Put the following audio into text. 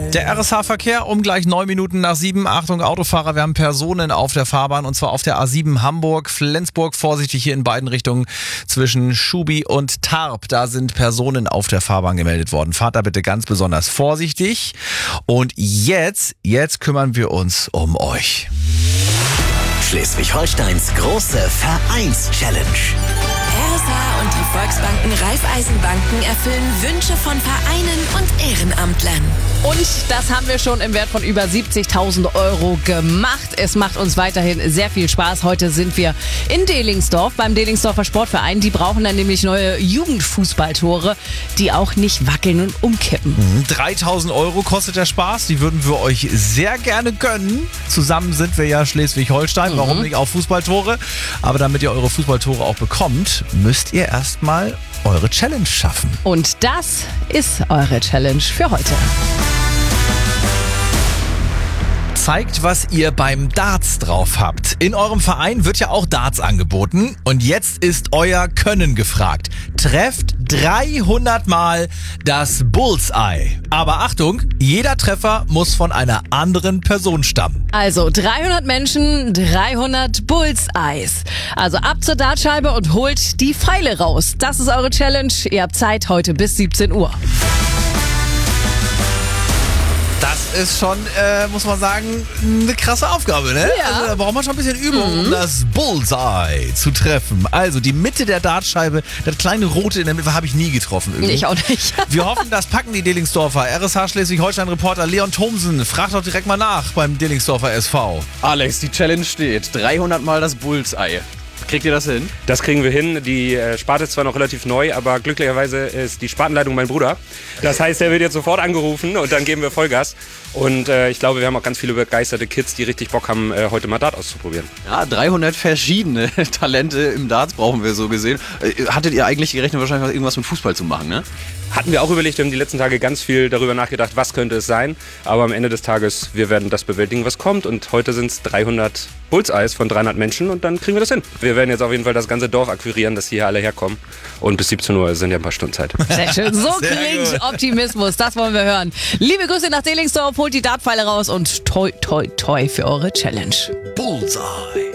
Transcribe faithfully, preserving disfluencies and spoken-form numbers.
Der R S H-Verkehr um gleich neun Minuten nach sieben. Achtung Autofahrer, wir haben Personen auf der Fahrbahn und zwar auf der A sieben Hamburg-Flensburg. Vorsichtig hier in beiden Richtungen zwischen Schubi und Tarp. Da sind Personen auf der Fahrbahn gemeldet worden. Fahrt da bitte ganz besonders vorsichtig. Und jetzt, jetzt kümmern wir uns um euch. Schleswig-Holsteins große Vereins-Challenge. R S H und die Volksbanken Raiffeisenbanken erfüllen Wünsche von Vereinen und Ehrenamtlern. Und das haben wir schon im Wert von über siebzigtausend Euro gemacht. Es macht uns weiterhin sehr viel Spaß. Heute sind wir in Delingsdorf beim Delingsdorfer Sportverein. Die brauchen dann nämlich neue Jugendfußballtore, die auch nicht wackeln und umkippen. dreitausend Euro kostet der Spaß. Die würden wir euch sehr gerne gönnen. Zusammen sind wir ja Schleswig-Holstein. Warum Mhm. nicht auch Fußballtore? Aber damit ihr eure Fußballtore auch bekommt, müsst ihr erstmal eure Challenge schaffen. Und das ist eure Challenge für heute. Zeigt, was ihr beim Darts drauf habt. In eurem Verein wird ja auch Darts angeboten. Und jetzt ist euer Können gefragt. Trefft dreihundert Mal das Bullseye. Aber Achtung, jeder Treffer muss von einer anderen Person stammen. Also dreihundert Menschen, dreihundert Bullseyes. Also ab zur Dartscheibe und holt die Pfeile raus. Das ist eure Challenge. Ihr habt Zeit heute bis siebzehn Uhr. Das ist schon, äh, muss man sagen, eine krasse Aufgabe, ne? Ja. Also, da braucht man schon ein bisschen Übung, um das Bullseye zu treffen. Also die Mitte der Dartscheibe, das kleine Rote in der Mitte, habe ich nie getroffen. Irgendwie. Ich auch nicht. Wir hoffen, das packen die Delingsdorfer. R S H Schleswig-Holstein-Reporter Leon Thomsen fragt doch direkt mal nach beim Delingsdorfer S V. Alex, die Challenge steht. dreihundert Mal das Bullseye. Kriegt ihr das hin? Das kriegen wir hin. Die äh, Sparte ist zwar noch relativ neu, aber glücklicherweise ist die Spartenleitung mein Bruder. Das heißt, er wird jetzt sofort angerufen und dann geben wir Vollgas. Und äh, ich glaube, wir haben auch ganz viele begeisterte Kids, die richtig Bock haben, äh, heute mal Dart auszuprobieren. Ja, dreihundert verschiedene Talente im Darts brauchen wir so gesehen. Äh, Hattet ihr eigentlich gerechnet, wahrscheinlich irgendwas mit Fußball zu machen, ne? Hatten wir auch überlegt, wir haben die letzten Tage ganz viel darüber nachgedacht, was könnte es sein. Aber am Ende des Tages, wir werden das bewältigen, was kommt. Und heute sind es dreihundert Bullseyes von dreihundert Menschen und dann kriegen wir das hin. Wir werden jetzt auf jeden Fall das ganze Dorf akquirieren, dass hier alle herkommen. Und bis siebzehn Uhr sind ja ein paar Stunden Zeit. Sehr schön. So Sehr klingt gut. Optimismus. Das wollen wir hören. Liebe Grüße nach Delingsdorf. Holt die Dartpfeile raus und toi, toi, toi für eure Challenge. Bullseye.